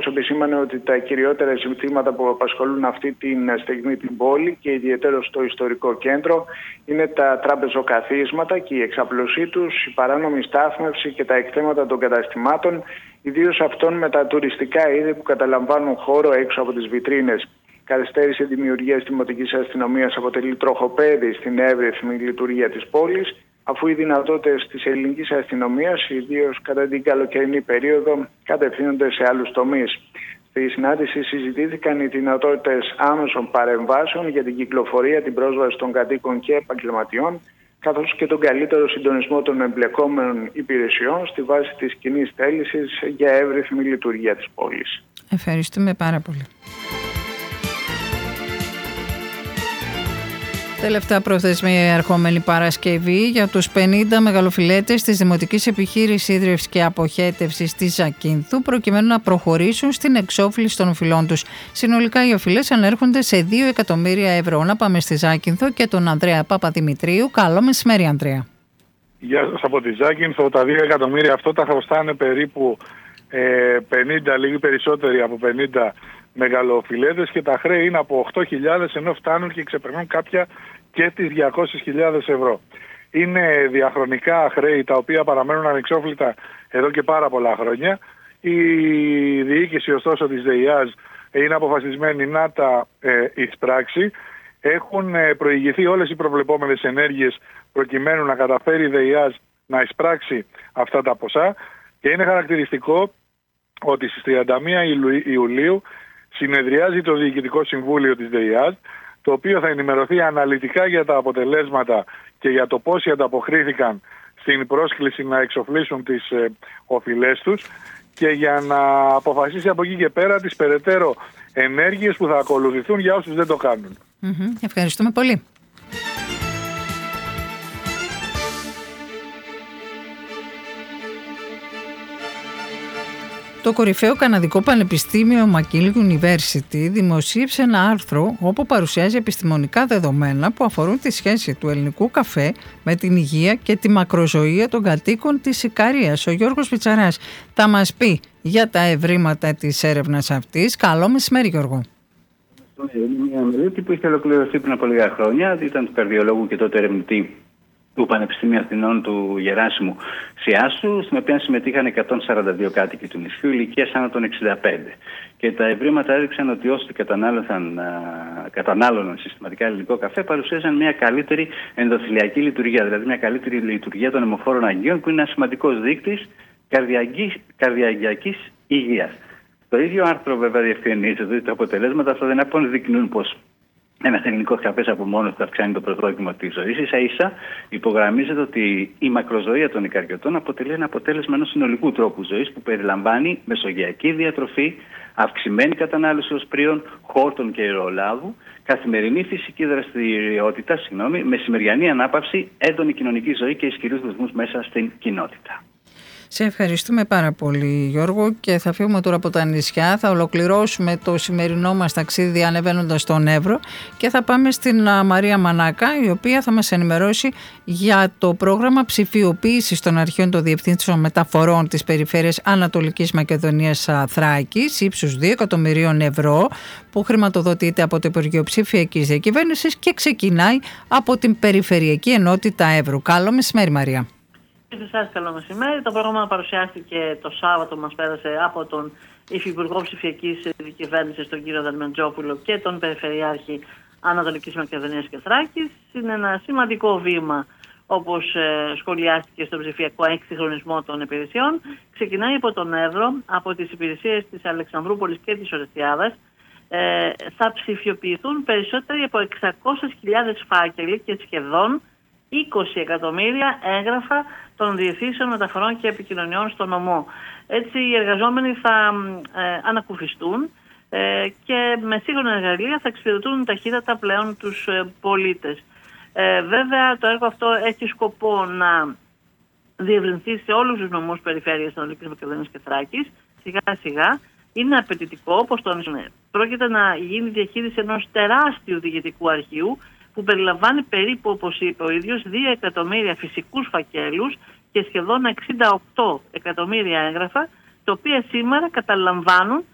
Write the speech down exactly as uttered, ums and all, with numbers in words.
όπως επισήμανε ότι τα κυριότερα ζητήματα που απασχολούν αυτή τη στιγμή την πόλη και ιδιαίτερα στο ιστορικό κέντρο είναι τα τραπεζοκαθίσματα και η εξαπλωσή τους, η παράνομη στάθμευση και τα εκθέματα των καταστημάτων, ιδίως αυτών με τα τουριστικά είδη που καταλαμβάνουν χώρο έξω από τις βιτρίνες. Καθυστέρηση δημιουργίας δημοτικής αστυνομίας αποτελεί τροχοπέδι στην εύρυθμη λειτουργία της πόλης, αφού οι δυνατότητες της ελληνικής αστυνομίας, ιδίως κατά την καλοκαιρινή περίοδο, κατευθύνονται σε άλλους τομείς. Στη συνάντηση συζητήθηκαν οι δυνατότητες άμεσων παρεμβάσεων για την κυκλοφορία, την πρόσβαση των κατοίκων και επαγγελματιών, καθώς και τον καλύτερο συντονισμό των εμπλεκόμενων υπηρεσιών στη βάση της κοινής θέλησης για εύρυθμη λειτουργία της πόλης. Ευχαριστούμε πάρα πολύ. Τελευταία προθεσμία ερχόμενη Παρασκευή για τους πενήντα μεγαλοφιλέτες της Δημοτικής Επιχείρησης Ίδρυυσης και Αποχέτευσης της Ζακίνθου, προκειμένου να προχωρήσουν στην εξόφληση των οφειλών τους. Συνολικά οι οφειλές ανέρχονται σε δύο εκατομμύρια ευρώ. Να πάμε στη Ζάκυνθο και τον Ανδρέα Παπαδημητρίου. Καλό μεσημέρι, Ανδρέα. Γεια σας από τη Ζάκυνθο. Τα δύο εκατομμύρια αυτό τα χρωστάνε περίπου ε, πενήντα, λίγοι περισσότεροι από πενήντα μεγαλοφιλέτες και τα χρέη είναι από οκτώ χιλιάδες, ενώ φτάνουν και ξεπερνούν κάποια και τις διακόσιες χιλιάδες ευρώ. Είναι διαχρονικά χρέη τα οποία παραμένουν ανεξόφλητα εδώ και πάρα πολλά χρόνια. Η διοίκηση ωστόσο της ΔΕΙΑΖ είναι αποφασισμένη να τα ε, εισπράξει. Έχουν ε, προηγηθεί όλες οι προβλεπόμενες ενέργειες προκειμένου να καταφέρει η ΔΕΙΑΖ να εισπράξει αυτά τα ποσά και είναι χαρακτηριστικό ότι στις τριάντα μία Ιουλίου συνεδριάζει το Διοικητικό Συμβούλιο της ΔΕΙΑΖ, το οποίο θα ενημερωθεί αναλυτικά για τα αποτελέσματα και για το πόσοι ανταποκρίθηκαν στην πρόσκληση να εξοφλήσουν τις ε, οφειλές τους και για να αποφασίσει από εκεί και πέρα τις περαιτέρω ενέργειες που θα ακολουθηθούν για όσους δεν το κάνουν. Mm-hmm. Ευχαριστούμε πολύ. Το κορυφαίο καναδικό πανεπιστήμιο McGill University δημοσίευσε ένα άρθρο όπου παρουσιάζει επιστημονικά δεδομένα που αφορούν τη σχέση του ελληνικού καφέ με την υγεία και τη μακροζωία των κατοίκων της Ικαρίας. Ο Γιώργος Πιτσαράς θα μας πει για τα ευρήματα της έρευνας αυτής. Καλό μεσημέρι, Γιώργο. Είναι μια μελέτη που είχε ολοκληρωθεί πριν από λίγα χρόνια. Ήταν του καρδιολόγου και τότε ερευνητή του Πανεπιστημίου Αθηνών του Γεράσιμου Σιάσου, στην οποία συμμετείχαν εκατόν σαράντα δύο κάτοικοι του νησιού ηλικίας άνω των εξήντα πέντε. Και τα ευρήματα έδειξαν ότι όσοι κατανάλωναν συστηματικά ελληνικό καφέ παρουσίαζαν μια καλύτερη ενδοθηλιακή λειτουργία, δηλαδή μια καλύτερη λειτουργία των αιμοφόρων αγγείων, που είναι ένα σημαντικός δείκτης καρδιαγγειακής υγείας. Το ίδιο άρθρο βέβαια διευκρινίζει ότι τα αποτελέσματα αυτά δεν αποδεικνύουν πως ένα ελληνικό καφέ από μόνο του αυξάνει το προδόκιμο τη ζωή. Ίσα ίσα υπογραμμίζεται ότι η μακροζωία των Ικαριωτών αποτελεί ένα αποτέλεσμα ενός συνολικού τρόπου ζωής που περιλαμβάνει μεσογειακή διατροφή, αυξημένη κατανάλωση οσπρίων, χόρτων και ελαιολάδου, καθημερινή φυσική δραστηριότητα, συγγνώμη, μεσημεριανή ανάπαυση, έντονη κοινωνική ζωή και ισχυρούς δεσμούς μέσα στην κοινότητα. Σε ευχαριστούμε πάρα πολύ, Γιώργο, και θα φύγουμε τώρα από τα νησιά. Θα ολοκληρώσουμε το σημερινό μας ταξίδι ανεβαίνοντας στον Εύρο και θα πάμε στην Μαρία Μανάκα, η οποία θα μας ενημερώσει για το πρόγραμμα ψηφιοποίησης των αρχείων των διευθύνσεων μεταφορών της περιφέρειας Ανατολικής Μακεδονίας Θράκης ύψους δύο εκατομμυρίων ευρώ, που χρηματοδοτείται από το Υπουργείο Ψηφιακής Διακυβέρνησης και ξεκινάει από την Περιφερειακή Ενότητα Εύρου. Καλό μεσημέρι, Μαρία. Σε εσάς καλό μεσημέρι. Το πρόγραμμα παρουσιάστηκε το Σάββατο, μας πέρασε από τον Υφυπουργό Ψηφιακής Διακυβέρνησης, τον κύριο Δερμεντζόπουλο, και τον Περιφερειάρχη Ανατολικής Μακεδονίας και Θράκης. Είναι ένα σημαντικό βήμα, όπως ε, σχολιάστηκε στον ψηφιακό εξυγχρονισμό των υπηρεσιών. Ξεκινάει από τον Εύρο, από τις υπηρεσίες της Αλεξανδρούπολης και της Ορεστιάδας. Ε, θα ψηφιοποιηθούν περισσότεροι από εξακόσιες χιλιάδες φάκελοι και σχεδόν είκοσι εκατομμύρια έγγραφα των διευθύνσεων μεταφορών και επικοινωνιών στο νομό. Έτσι οι εργαζόμενοι θα ε, ανακουφιστούν ε, και με σύγχρονα εργαλεία θα εξυπηρετούν ταχύτατα πλέον τους ε, πολίτες. Ε, βέβαια το έργο αυτό έχει σκοπό να διευρυνθεί σε όλους τους νομούς περιφέρειας Ανατολικής Μακεδονίας και Θράκης. Σιγά σιγά είναι απαιτητικό, όπως τονίζουμε. Πρόκειται να γίνει διαχείριση ενός τεράστιου διοικητικού αρχείου, που περιλαμβάνει περίπου, όπως είπε ο ίδιος, δύο εκατομμύρια φυσικούς φακέλους και σχεδόν εξήντα οκτώ εκατομμύρια έγγραφα, τα οποία σήμερα καταλαμβάνουν